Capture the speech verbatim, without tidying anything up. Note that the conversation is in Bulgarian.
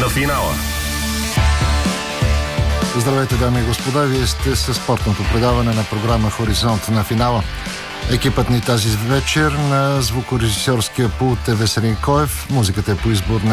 финала. Здравейте, дами и господа, вие сте със спортното предаване на програма Хоризонт на финала. Екипът ни тази вечер на звукорежисьорския пулт е Веселин Коев. Музиката е по избор на